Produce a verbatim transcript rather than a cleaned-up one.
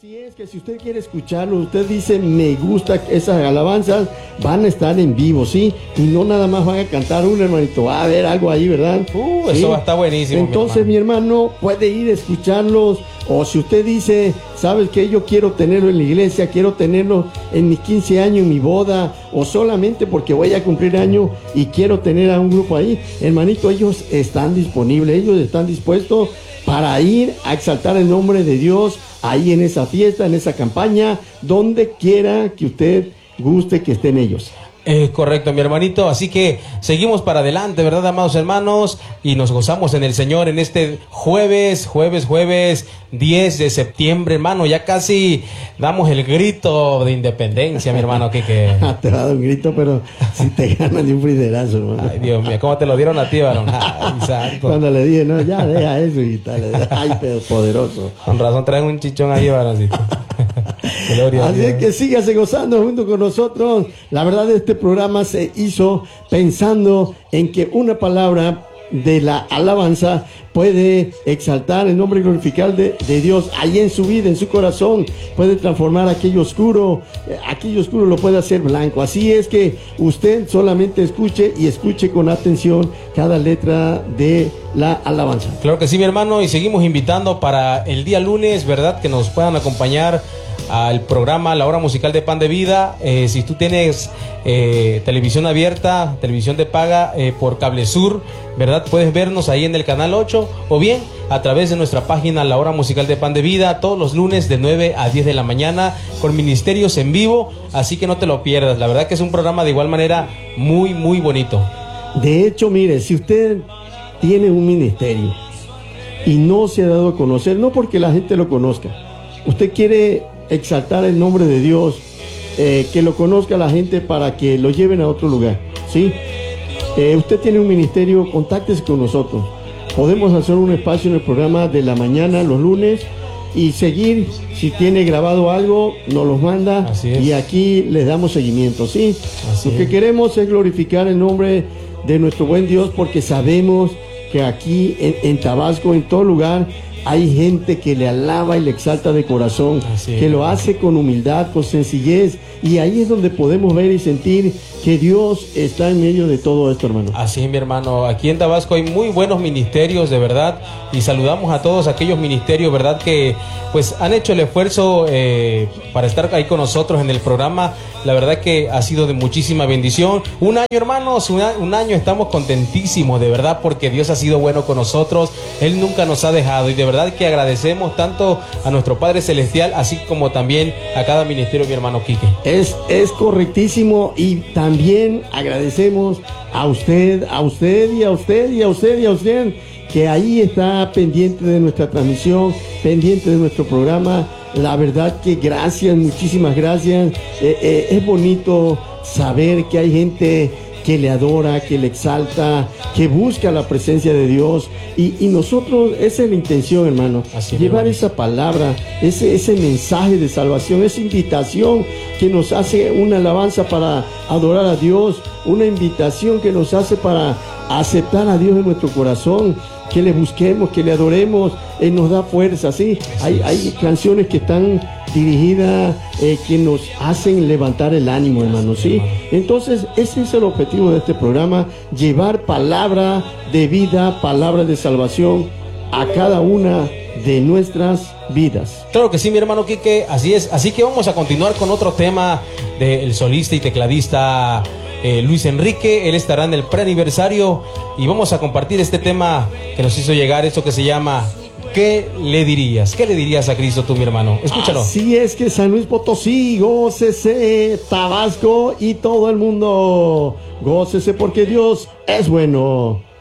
Así es que si usted quiere escucharlo, usted dice me gusta esas alabanzas, van a estar en vivo, ¿sí? Y no nada más van a cantar un hermanito, va a haber algo ahí, ¿verdad? Uh, ¿sí? Eso va a estar buenísimo. Entonces mi hermano. mi hermano puede ir a escucharlos, o si usted dice, ¿sabes qué? Yo quiero tenerlo en la iglesia, quiero tenerlo en mis quince años, en mi boda, o solamente porque voy a cumplir año y quiero tener a un grupo ahí, hermanito, ellos están disponibles, ellos están dispuestos para ir a exaltar el nombre de Dios ahí en esa fiesta, en esa campaña, donde quiera que usted guste que estén ellos. Es correcto, mi hermanito, así que seguimos para adelante, ¿verdad, amados hermanos? Y nos gozamos en el Señor en este jueves, jueves, jueves diez de septiembre, hermano, ya casi damos el grito de independencia, mi hermano, que que te va a dar un grito, pero si te ganas de un friderazo, hermano. Ay, Dios mío, ¿cómo te lo dieron a ti, varón? Ay, santo. Cuando le dije, no, ya deja eso y tal, ay, pero poderoso. Con razón traen un chichón ahí, varoncito. Gloria Así es que sígase gozando junto con nosotros. La verdad, este programa se hizo pensando en que una palabra de la alabanza puede exaltar el nombre glorificado de, de Dios ahí en su vida, en su corazón, puede transformar aquello oscuro, eh, aquello oscuro lo puede hacer blanco. Así es que usted solamente escuche y escuche con atención cada letra de la alabanza. Claro que sí, mi hermano, y seguimos invitando para el día lunes, ¿verdad? Que nos puedan acompañar al programa La Hora Musical de Pan de Vida. Eh, si tú tienes eh, televisión abierta, televisión de paga eh, por Cable Sur, ¿verdad? Puedes vernos ahí en el canal ocho o bien a través de nuestra página La Hora Musical de Pan de Vida todos los lunes de nueve a diez de la mañana con ministerios en vivo, así que no te lo pierdas. La verdad que es un programa de igual manera muy, muy bonito. De hecho, mire, si usted tiene un ministerio y no se ha dado a conocer, no porque la gente lo conozca, usted quiere exaltar el nombre de Dios, eh, que lo conozca la gente para que lo lleven a otro lugar, ¿sí? Eh, usted tiene un ministerio, contáctese con nosotros. Podemos hacer un espacio en el programa de la mañana, los lunes, y seguir. Si tiene grabado algo, nos los manda y aquí les damos seguimiento, ¿sí? Así Lo que es. queremos es glorificar el nombre de nuestro buen Dios, porque sabemos que aquí en, en Tabasco, en todo lugar, hay gente que le alaba y le exalta de corazón, Así que es. lo hace con humildad, con sencillez, y ahí es donde podemos ver y sentir que Dios está en medio de todo esto, hermano. Así es, mi hermano. Aquí en Tabasco hay muy buenos ministerios, de verdad, y saludamos a todos aquellos ministerios, verdad, que pues han hecho el esfuerzo eh, para estar ahí con nosotros en el programa. La verdad que ha sido de muchísima bendición. Un año, hermanos, un año, un año estamos contentísimos, de verdad, porque Dios ha sido bueno con nosotros. Él nunca nos ha dejado, y de verdad que agradecemos tanto a nuestro Padre Celestial, así como también a cada ministerio, mi hermano Quique. Es, es correctísimo, y también agradecemos a usted, a usted y a usted y a usted y a usted, que ahí está pendiente de nuestra transmisión, pendiente de nuestro programa. La verdad que gracias, muchísimas gracias. Eh, eh, es bonito saber que hay gente que le adora, que le exalta, que busca la presencia de Dios, y, y nosotros, esa es la intención, hermano, Así llevar esa palabra, ese, ese mensaje de salvación, esa invitación que nos hace una alabanza para adorar a Dios, una invitación que nos hace para aceptar a Dios en nuestro corazón, que le busquemos, que le adoremos. Él nos da fuerza, ¿sí? Hay, hay canciones que están dirigidas, eh, que nos hacen levantar el ánimo, hermano, ¿sí? Entonces, ese es el objetivo de este programa, llevar palabra de vida, palabra de salvación a cada una de nuestras vidas. Claro que sí, mi hermano Quique, así es. Así que vamos a continuar con otro tema del solista y tecladista Eh, Luis Enrique. Él estará en el preaniversario y vamos a compartir este tema que nos hizo llegar, esto que se llama ¿Qué le dirías? ¿Qué le dirías a Cristo tú, mi hermano? Escúchalo. Así es que San Luis Potosí, gócese, Tabasco y todo el mundo, gócese porque Dios es bueno.